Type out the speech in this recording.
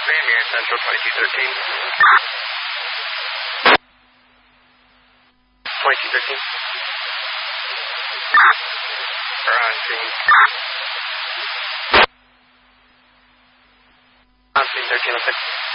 Mirror Central 2213. 2213. We're on scene. On scene 1306.